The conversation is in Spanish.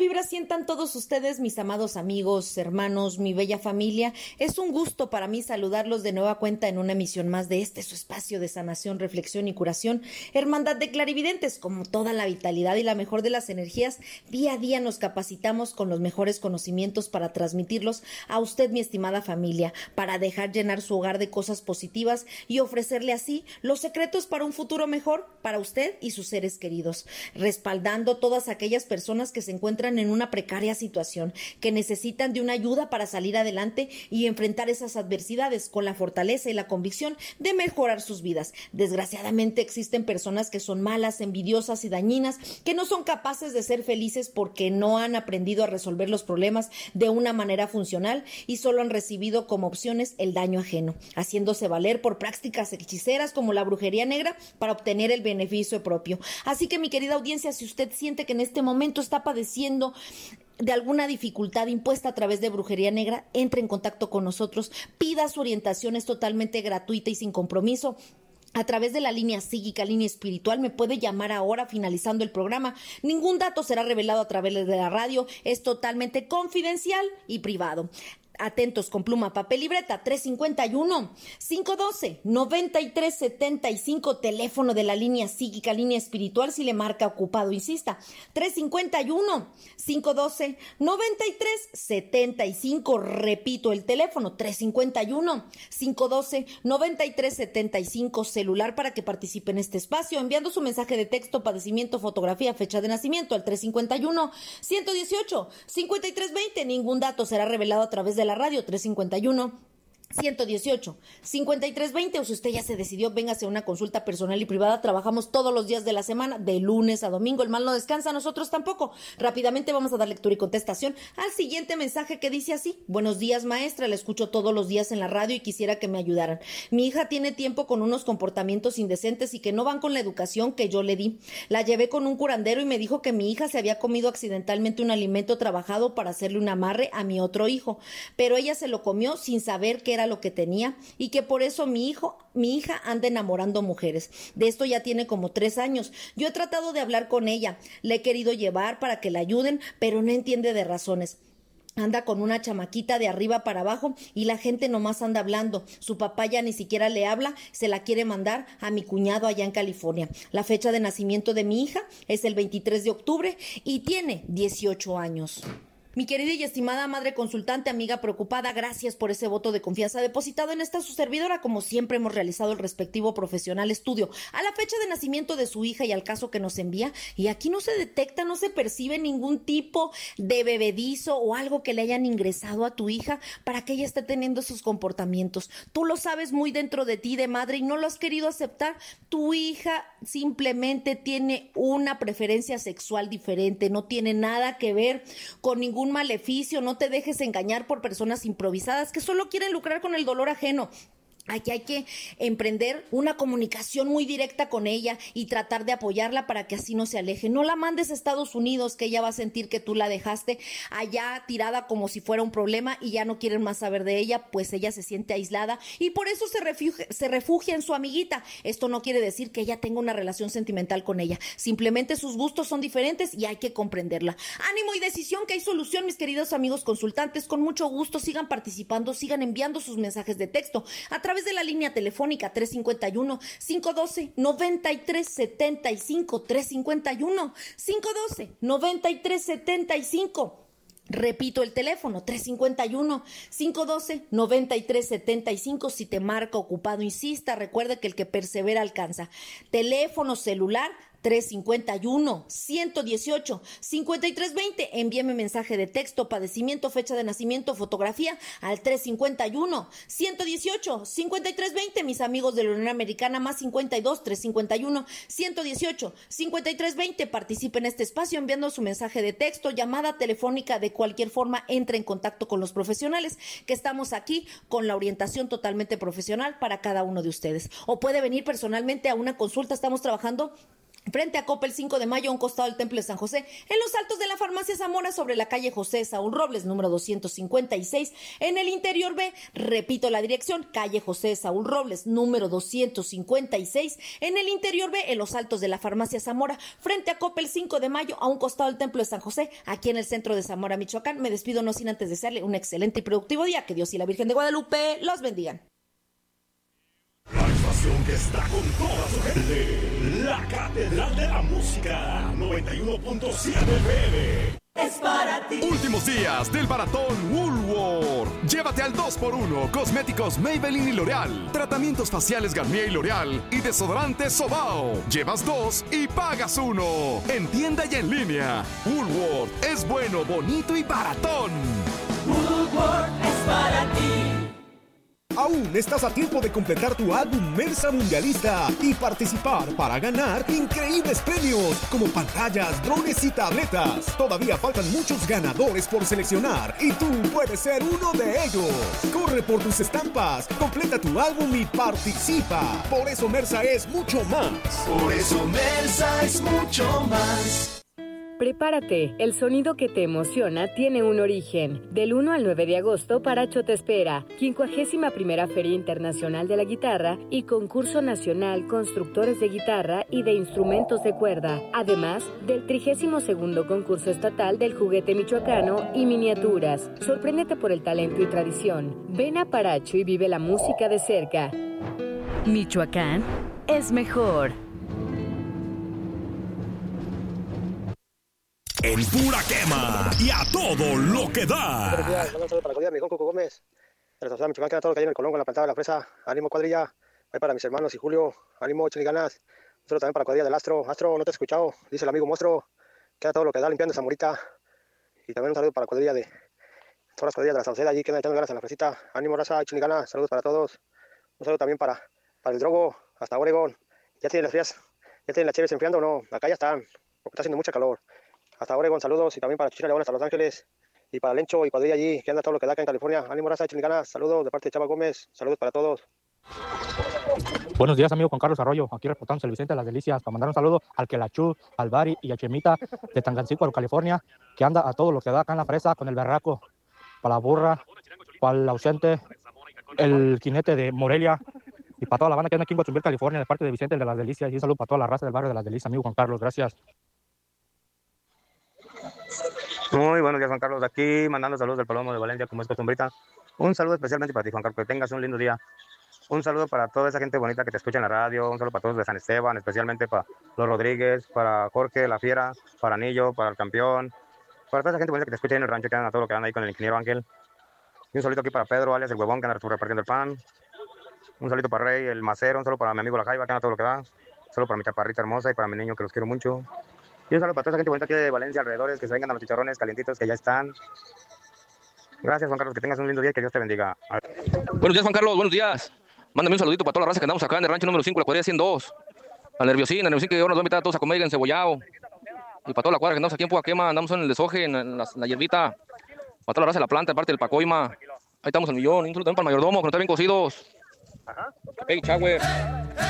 vibras sientan todos ustedes, mis amados amigos, hermanos, mi bella familia. Es un gusto para mí saludarlos de nueva cuenta en una emisión más de su espacio de sanación, reflexión y curación. Hermandad de Clarividentes, como toda la vitalidad y la mejor de las energías, día a día nos capacitamos con los mejores conocimientos para transmitirlos a usted, mi estimada familia, para dejar llenar su hogar de cosas positivas y ofrecerle así los secretos para un futuro mejor para usted y sus seres queridos, respaldando todas aquellas personas que se encuentran en una precaria situación, que necesitan de una ayuda para salir adelante y enfrentar esas adversidades con la fortaleza y la convicción de mejorar sus vidas. Desgraciadamente existen personas que son malas, envidiosas y dañinas, que no son capaces de ser felices porque no han aprendido a resolver los problemas de una manera funcional y solo han recibido como opciones el daño ajeno, haciéndose valer por prácticas hechiceras como la brujería negra para obtener el beneficio propio. Así que, mi querida audiencia, si usted siente que en este momento está padeciendo de alguna dificultad impuesta a través de brujería negra, entre en contacto con nosotros, pida su orientación, es totalmente gratuita y sin compromiso. A través de la línea psíquica, línea espiritual, me puede llamar ahora finalizando el programa. Ningún dato será revelado a través de la radio, es totalmente confidencial y privado. Atentos con pluma, papel y libreta. 351-512-9375, teléfono de la línea psíquica, línea espiritual, si le marca ocupado, insista. 351-512-9375, repito el teléfono, 351-512-9375, celular para que participe en este espacio, enviando su mensaje de texto, padecimiento, fotografía, fecha de nacimiento al 351-118-5320. Ningún dato será revelado a través de la radio. 351-118-5320, o si usted ya se decidió, véngase a una consulta personal y privada. Trabajamos todos los días de la semana, de lunes a domingo. El mal no descansa, nosotros tampoco. Rápidamente vamos a dar lectura y contestación al siguiente mensaje, que dice así: buenos días, maestra, la escucho todos los días en la radio y quisiera que me ayudaran. Mi hija tiene tiempo con unos comportamientos indecentes y que no van con la educación que yo le di. La llevé con un curandero y me dijo que mi hija se había comido accidentalmente un alimento trabajado para hacerle un amarre a mi otro hijo, pero ella se lo comió sin saber qué era lo que tenía y que por eso mi hija anda enamorando mujeres. De esto ya tiene como 3 años. Yo he tratado de hablar con ella, le he querido llevar para que la ayuden, pero no entiende de razones. Anda con una chamaquita de arriba para abajo y la gente nomás anda hablando. Su papá ya ni siquiera le habla, se la quiere mandar a mi cuñado allá en California. La fecha de nacimiento de mi hija es el 23 de octubre y tiene 18 años. Mi querida y estimada madre consultante, amiga preocupada, gracias por ese voto de confianza depositado en esta su servidora. Como siempre hemos realizado el respectivo profesional estudio a la fecha de nacimiento de su hija y al caso que nos envía, y aquí no se detecta, no se percibe ningún tipo de bebedizo o algo que le hayan ingresado a tu hija para que ella esté teniendo esos comportamientos. Tú lo sabes muy dentro de ti, de madre, y no lo has querido aceptar. Tu hija simplemente tiene una preferencia sexual diferente, no tiene nada que ver con ningún maleficio. No te dejes engañar por personas improvisadas que solo quieren lucrar con el dolor ajeno. Aquí hay que emprender una comunicación muy directa con ella y tratar de apoyarla para que así no se aleje. No la mandes a Estados Unidos, que ella va a sentir que tú la dejaste allá tirada como si fuera un problema y ya no quieren más saber de ella, pues ella se siente aislada y por eso se refugia en su amiguita. Esto no quiere decir que ella tenga una relación sentimental con ella. Simplemente sus gustos son diferentes y hay que comprenderla. Ánimo y decisión, que hay solución, mis queridos amigos consultantes. Con mucho gusto sigan participando, sigan enviando sus mensajes de texto a través de la línea telefónica 351-512-9375, 351-512-9375. Repito el teléfono, 351-512-9375. Si te marca ocupado, insista. Recuerde que el que persevera alcanza. Teléfono celular 351-118-5320. Envíeme mensaje de texto, padecimiento, fecha de nacimiento, fotografía al 351-118-5320. Mis amigos de la Unión Americana, más 52-351-118-5320. Participen en este espacio enviando su mensaje de texto, llamada telefónica, de cualquier forma. Entre en contacto con los profesionales que estamos aquí con la orientación totalmente profesional para cada uno de ustedes. O puede venir personalmente a una consulta. Estamos trabajando frente a Coppel 5 de Mayo, a un costado del Templo de San José, en los altos de la Farmacia Zamora, sobre la calle José Saúl Robles, número 256, en el interior B. Repito la dirección, calle José Saúl Robles, número 256, en el interior B, en los altos de la Farmacia Zamora, frente a Coppel 5 de Mayo, a un costado del Templo de San José, aquí en el centro de Zamora, Michoacán. Me despido no sin antes desearle un excelente y productivo día. Que Dios y la Virgen de Guadalupe los bendigan. La estación que está con toda su gente, la Catedral de la Música, 91.7 FM. Es para ti. Últimos días del maratón Woolworth. Llévate al 2x1, cosméticos Maybelline y L'Oreal, tratamientos faciales Garnier y L'Oreal y desodorante Sobao. Llevas 2 y pagas 1. En tienda y en línea. Woolworth es bueno, bonito y baratón. Woolworth es para ti. Aún estás a tiempo de completar tu álbum Mensa Mundialista y participar para ganar increíbles premios como pantallas, drones y tabletas. Todavía faltan muchos ganadores por seleccionar y tú puedes ser uno de ellos. Corre por tus estampas, completa tu álbum y participa. Por eso Mensa es mucho más. Por eso Mensa es mucho más. Prepárate, el sonido que te emociona tiene un origen. Del 1 al 9 de agosto, Paracho te espera. 51ª Feria Internacional de la Guitarra y Concurso Nacional Constructores de Guitarra y de Instrumentos de Cuerda. Además del 32º Concurso Estatal del Juguete Michoacano y Miniaturas. Sorpréndete por el talento y tradición. Ven a Paracho y vive la música de cerca. Michoacán es mejor. En pura quema y a todo lo que da. Buenos días, un saludo para la cuadrilla de mi hijo Coco Gómez. De la sociedad Michoacán, que era todo lo que hay en el Colón con la plantada de la fresa. Ánimo, cuadrilla. Ahí para mis hermanos y Julio. Ánimo, échale ganas. Un saludo también para la cuadrilla del Astro. Astro, no te he escuchado. Dice el amigo Monstruo. Queda todo lo que da limpiando Zamorita. Y también un saludo para la cuadrilla de todas las cuadrillas de la Sauceda allí que andan echando ganas en la fresita. Ánimo, raza, échale ganas. Saludos para todos. Un saludo también para el Drogo, hasta Oregón. Ya tienen las frías, ya tienen las cheves enfriando o no. Acá ya están, porque está haciendo mucha calor. Hasta Oregón, saludos. Y también para Chichira León hasta Los Ángeles. Y para Lencho y cuadrilla allí, que anda todo lo que da acá en California. Ánimo, raza, échale ganas. Saludos de parte de Chava Gómez. Saludos para todos. Buenos días, amigo Juan Carlos Arroyo, aquí reportando el Vicente de las Delicias, para mandar un saludo al Quelachú, al Bari y a Chemita de Tangancícuaro, California, que anda a todo lo que da acá en la fresa con el berraco, para la burra, para el ausente, el jinete de Morelia, y para toda la banda que anda aquí en Guachumbel, California, de parte de Vicente de las Delicias, y un saludo para toda la raza del barrio de las Delicias, amigo Juan Carlos, gracias. Muy buenos días, Juan Carlos, aquí mandando saludos del Palomo de Valencia, como es costumbrita. Un saludo especialmente para ti, Juan Carlos, que tengas un lindo día. Un saludo para toda esa gente bonita que te escucha en la radio, un saludo para todos de San Esteban, especialmente para los Rodríguez, para Jorge, La Fiera, para Anillo, para el Campeón, para toda esa gente bonita que te escucha ahí en el rancho, que anda a todo lo que anda ahí con el ingeniero Ángel. Y un saludo aquí para Pedro, alias el Huevón, que anda repartiendo el pan. Un saludo para Rey, el Macero, un saludo para mi amigo La Jaiba, que anda todo lo que da. Un saludo para mi chaparrita hermosa y para mi niño, que los quiero mucho. Y un saludo para toda esa gente bonita aquí de Valencia, alrededores, que se vengan a los chicharrones calientitos que ya están. Gracias, Juan Carlos, que tengas un lindo día y que Dios te bendiga. Buenos días, Juan Carlos, buenos días. Mándame un saludito para toda la raza que andamos acá en el rancho número 5, la cuadrilla 102. Al Nerviosín que ahora nos va a invitar a todos a comer en Cebollao. Y para toda la cuadra que andamos aquí en Puga Quema, andamos en el desoje, en la hierbita. Para toda la raza de la planta, aparte del Pacoima. Ahí estamos al millón. Y un saludo también para el mayordomo, que no está bien cocidos. Hey, chagüe.